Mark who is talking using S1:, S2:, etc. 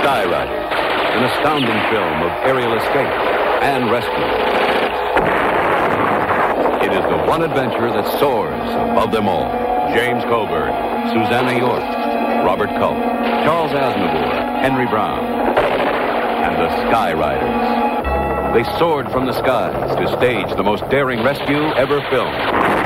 S1: Sky Riders, an astounding film of aerial escape and rescue. It is the one adventure that soars above them all. James Coburn, Susanna York, Robert Culp, Charles Aznavour, Henry Brown, and the Sky Riders. They soared from the skies to stage the most daring rescue ever filmed.